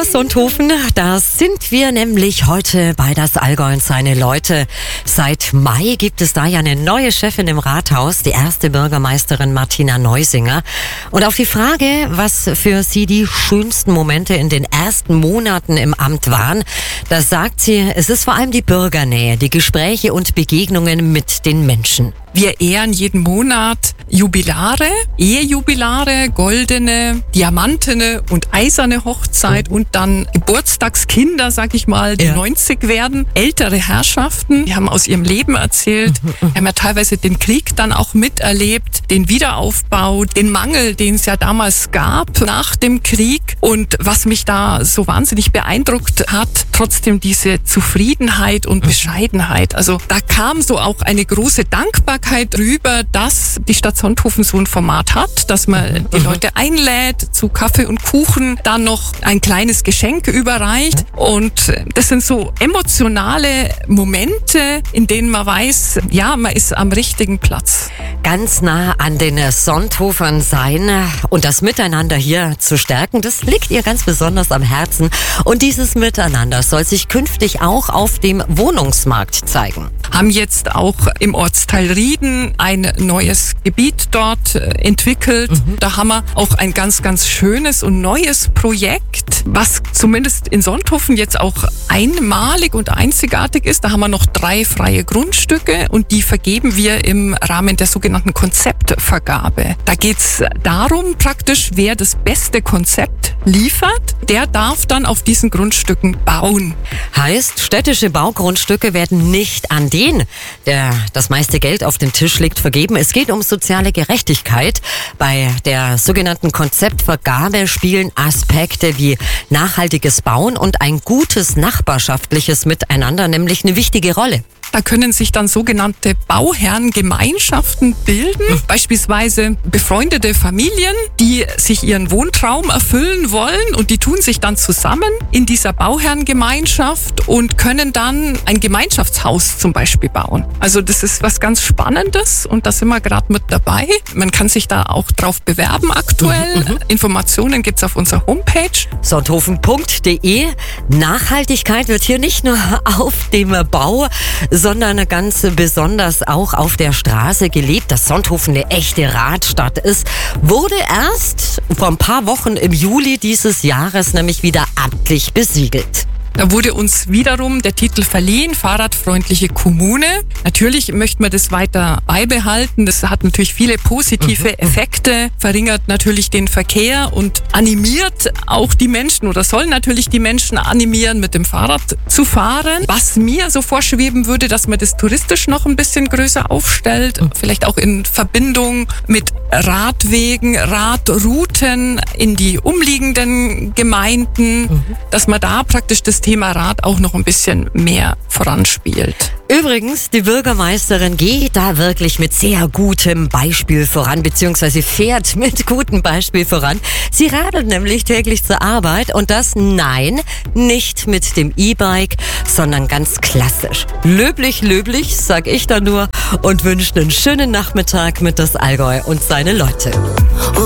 aus Sonthofen. Da sind wir nämlich heute bei das Allgäu und seine Leute. Seit Mai gibt es da ja eine neue Chefin im Rathaus, die erste Bürgermeisterin Martina Neusinger. Und auf die Frage, was für sie die schönsten Momente in den ersten Monaten im Amt waren, da sagt sie, es ist vor allem die Bürgernähe, die Gespräche und Begegnungen mit den Menschen. Wir ehren jeden Monat Jubilare, Ehejubilare, goldene, diamantene und eiserne Hochzeit und dann Geburtstagskinder, sag ich mal, die 90 werden. Ältere Herrschaften, die haben aus ihrem Leben erzählt, haben ja teilweise den Krieg dann auch miterlebt, den Wiederaufbau, den Mangel, den es ja damals gab nach dem Krieg. Und was mich da so wahnsinnig beeindruckt hat, trotzdem diese Zufriedenheit und Bescheidenheit. Also da kam so auch eine große Dankbarkeit rüber, dass die Stadt Sonthofen so ein Format hat, dass man die Leute einlädt zu Kaffee und Kuchen, dann noch ein kleines Geschenk überreicht. Und das sind so emotionale Momente, in denen man weiß, ja, man ist am richtigen Platz. Ganz nah an den Sonthofern sein und das Miteinander hier zu stärken, das liegt ihr ganz besonders am Herzen. Und dieses Miteinander soll sich künftig auch auf dem Wohnungsmarkt zeigen. Haben jetzt auch im Ortsteil Rieden ein neues Gebiet dort entwickelt. Da haben wir auch ein ganz, ganz schönes und neues Projekt, was zumindest in Sonthofen jetzt auch einmalig und einzigartig ist. Da haben wir noch 3 freie Grundstücke und die vergeben wir im Rahmen der sogenannten Konzeptvergabe. Da geht's darum praktisch, wer das beste Konzept liefert, der darf dann auf diesen Grundstücken bauen. Heißt, städtische Baugrundstücke werden nicht an den, der das meiste Geld auf dem Tisch legt, vergeben. Es geht um soziale Gerechtigkeit. Bei der sogenannten Konzeptvergabe spielen Aspekte wie nachhaltiges Bauen und ein gutes nachbarschaftliches Miteinander nämlich eine wichtige Rolle. Da können sich dann sogenannte Bauherrengemeinschaften bilden, beispielsweise befreundete Familien, die sich ihren Wohntraum erfüllen wollen und die tun sich dann zusammen in dieser Bauherrengemeinschaft und können dann ein Gemeinschaftshaus zum Beispiel bauen. Also das ist was ganz Spannendes und da sind wir gerade mit dabei. Man kann sich da auch drauf bewerben aktuell. Informationen gibt's auf unserer Homepage. Sonthofen.de. Nachhaltigkeit wird hier nicht nur auf dem Bau, sondern ganz besonders auch auf der Straße gelebt. Dass Sonthofen eine echte Radstadt ist, wurde erst vor ein paar Wochen im Juli dieses Jahres nämlich wieder amtlich besiegelt. Da wurde uns wiederum der Titel verliehen, fahrradfreundliche Kommune. Natürlich möchten wir das weiter beibehalten. Das hat natürlich viele positive Effekte, verringert natürlich den Verkehr und animiert auch die Menschen oder soll natürlich die Menschen animieren, mit dem Fahrrad zu fahren. Was mir so vorschweben würde, dass man das touristisch noch ein bisschen größer aufstellt, vielleicht auch in Verbindung mit Radwegen, Radrouten in die umliegenden Gemeinden, dass man da praktisch das Thema Rad auch noch ein bisschen mehr voranspielt. Übrigens, die Bürgermeisterin geht da wirklich mit sehr gutem Beispiel voran, beziehungsweise fährt mit gutem Beispiel voran. Sie radelt nämlich täglich zur Arbeit und das, nein, nicht mit dem E-Bike, sondern ganz klassisch. Löblich, löblich, sag ich da nur und wünsche einen schönen Nachmittag mit das Allgäu und seine Leute.